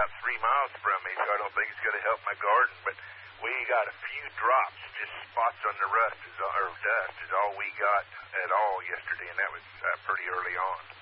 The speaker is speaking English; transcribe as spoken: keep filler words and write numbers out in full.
about three miles from me, so I don't think it's going to help my garden. But we got a few drops, just spots on the rust is, or dust is all we got at all yesterday, and that was uh, pretty early on.